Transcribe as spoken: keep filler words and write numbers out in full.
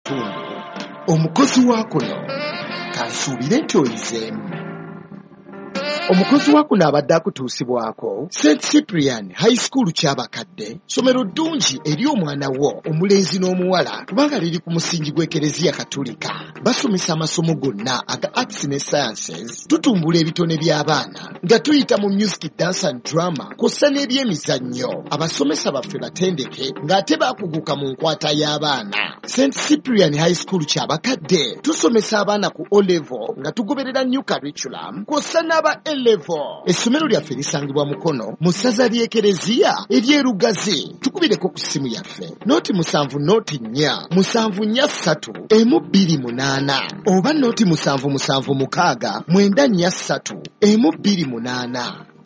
kitundu omukozi wa kuno kansuubire nti oyizeemu. Omukozi wa kuno abadde akutuusibwako Saint Cyprian High School Kyabakadde, ssomero ddungi eri omwana wo omulenzi n'omuwala kubanga liri ku musingi gw'Ekereziya Katolika. Basomesa amasomo gonna aga arts ne sciences, tutumbula ebitone by'abaana nga tuyita mu music, dance and drama kw'ossa n'ebyemizannyo. Abasomesa baffe batendeke ng'ate baakuguka mu nkwata y'abaana. Saint Cyprian High School Kyabakadde tusomesa abaana ku O level nga tugoberera new curriculum kw'ossa n'aba A level. Essomero lyaffe lisangibwa Mukono mu ssaza ly'Ekereziya ery'Erugazi. Tukubireko ku ssimu yaffe nooti musanvu nooti nnya musanvu nnya ssatu emu bbiri munaana oba nooti musanvu musanvu mukaaga mwenda nnya ssatu emu bbiri munaana.